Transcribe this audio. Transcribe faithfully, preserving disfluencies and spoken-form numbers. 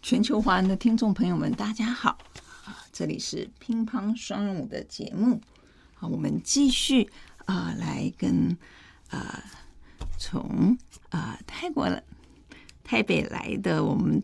全球华人的听众朋友们，大家好！这里是乒乓双人舞的节目，我们继续啊、呃、来跟啊、呃、从啊、呃、泰国台北来的我们的